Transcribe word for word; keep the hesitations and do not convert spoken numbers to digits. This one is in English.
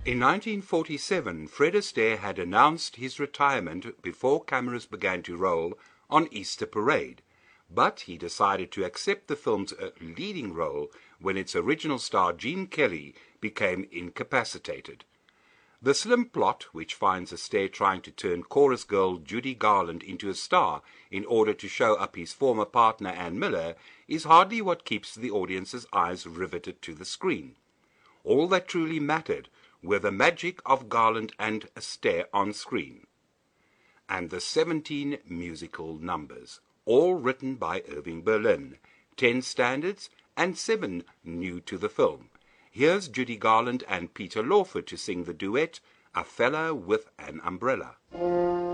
In nineteen forty-seven, Fred Astaire had announced his retirement before cameras began to roll on Easter Parade, but he decided to accept the film's leading role when its original star Gene Kelly became incapacitated. The slim plot, which finds Astaire trying to turn chorus girl Judy Garland into a star in order to show up his former partner Ann Miller, is hardly what keeps the audience's eyes riveted to the screen. All that truly mattered were the magic of Garland and Astaire on screen, and the seventeen musical numbers, all written by Irving Berlin, ten standards and seven new to the film. Here's Judy Garland and Peter Lawford to sing the duet, A Fella with an Umbrella.